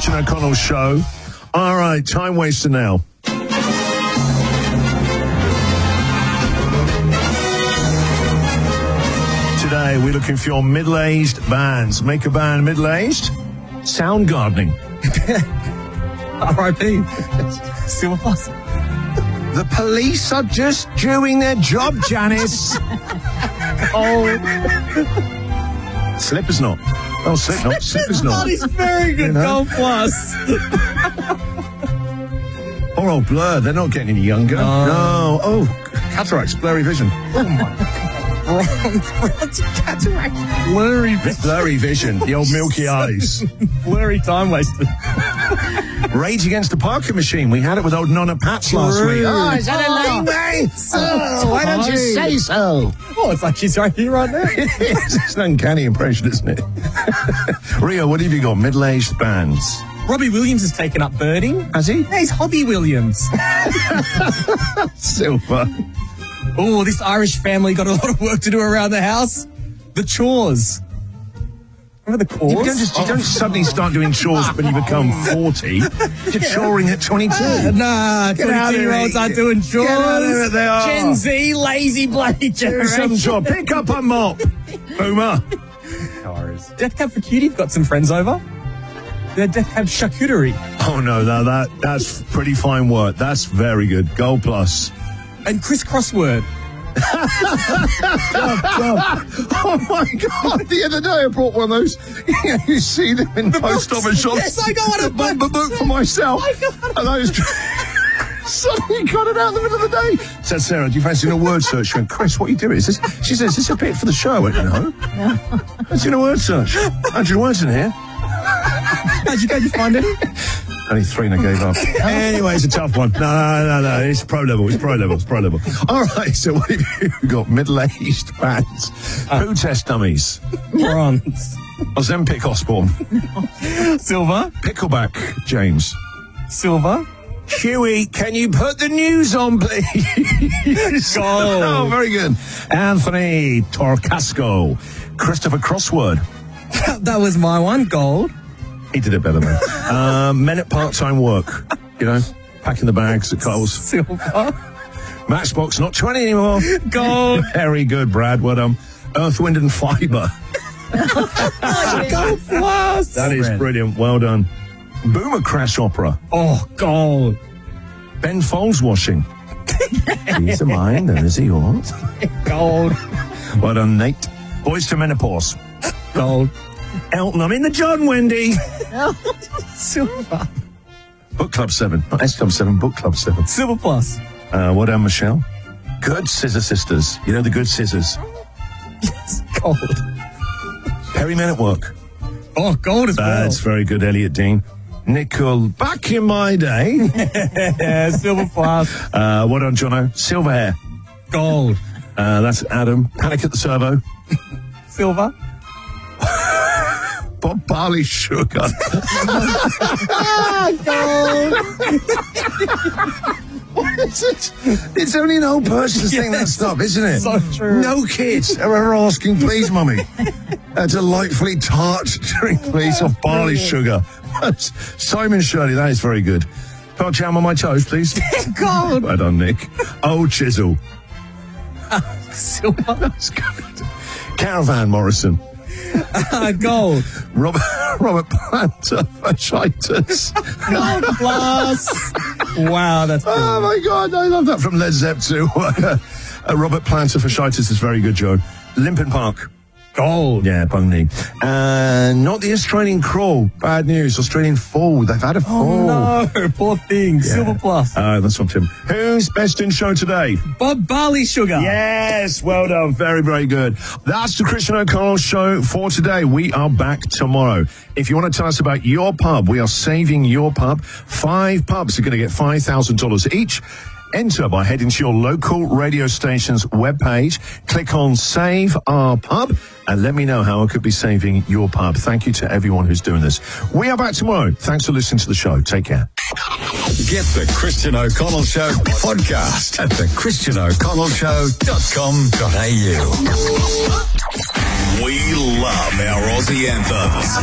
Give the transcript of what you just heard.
Christian O'Connell Show. All right, time waster now. Today, we're looking for your middle-aged bands. Make a band middle-aged? Sound gardening. R.I.P. Silver Plus. The police are just doing their job, Janice. Slipper's not. Oh, Slipknot. Slipper's not. That is very good. Gold Plus. Poor old Blur. They're not getting any younger. No. Oh, cataracts, blurry vision. Oh, my God. Cataract. Blurry vision. The old milky eyes. Blurry time waster. Rage Against the Parking Machine. We had it with old Nonna Pats last week. Oh, is that a lame mate? Oh, why don't you say so? Oh, it's like she's right here right now. It's an uncanny impression, isn't it? Rio, what have you got? Middle-aged bands. Robbie Williams has taken up birding. Has he? Yeah, he's Hobby Williams. Silver. Oh, this Irish family got a lot of work to do around the house. The chores. Remember the chores? You don't suddenly start doing chores when you become 40. You're choring at 22. Nah, 22-year-olds aren't doing chores. Get out of it, they are. Gen Z, lazy bloody generation. Some pick up a mop. Boomer. Death Cab for Cutie got some friends over. They're Death Cab charcuterie. Oh, no, that's pretty fine work. That's very good. Gold Plus. And Chris Crossword. Oh my God! The other day I brought one of those. You see them in post office shops. Yes, I got one. A bumper book for myself. And I was suddenly got it out in the middle of the day. Said Sarah, "Do you fancy a word search?" She went, "Chris, what are you doing?" She says, "Is this a bit for the show?" I went, "No. Fancy a word search? 100 words in here." How'd you find any? Only 3 and I gave up. Anyway, it's a tough one. No. It's pro level. All right, so what have you got? Middle-aged bands. Poo test dummies. Bronze. Ozempic Osborne. Silver. Pickleback James. Silver. Huey, can you put the news on, please? Gold. Oh, very good. Anthony Torcasco. Christopher Crossword. That was my one. Gold. He did it better, man. Men at part-time work, packing the bags at Coles. Silver. Matchbox, not 20 anymore. Gold. Very good, Brad. Well done. Earth, Wind and Fibre. Gold Plus. That is brilliant. Well done. Boomer Crash Opera. Oh, gold. Ben Folds Washing. These are mine, those are yours. Gold. Well done, Nate. Boys to Menopause. Gold. Elton, I'm in the John, Wendy. Silver. Book Club 7. Not S Club 7, Book Club 7. Silver Plus. Well done, Michelle. Good Scissor Sisters. You know the Good Scissors. Yes, gold. Perry Men at Work. Oh, gold as well. That's very good, Elliot Dean. Nickel, back in my day. Yeah, Silver Plus. Well done, Jono. Silver Hair. Gold. That's Adam. Panic at the Servo. Silver. Bob Barley Sugar. Gold. What is it? It's only an old person's thing, that stuff, isn't it? So true. No kids are ever asking, please, mummy. A delightfully tart drink, please, of barley sugar. Simon Shirley, that is very good. Put jam on my toes, please. Gold. Well done, Nick. Old Chisel. Silver. That's good. Caravan Morrison. Gold. Robert Planter, Fasciitis. Gold Plus. Wow, that's cool. Oh my God, I love that from Led Zepp too. Robert Planter, Fasciitis is very good, Joe. Linkin Park. Gold. Yeah, bung knee. Not the Australian crawl. Bad news. Australian fall. They've had a fall. Oh no, poor thing. Yeah. Silver Plus. That's from Tim. Who's best in show today? Bob Barley Sugar. Yes, well done. Very, very good. That's the Christian O'Connell Show for today. We are back tomorrow. If you want to tell us about your pub, we are saving your pub. 5 pubs are going to get $5,000 each. Enter by heading to your local radio station's webpage, click on Save Our Pub, and let me know how I could be saving your pub. Thank you to everyone who's doing this. We are back tomorrow. Thanks for listening to the show. Take care. Get the Christian O'Connell Show podcast at thechristianoconnellshow.com.au. We love our Aussie anthems.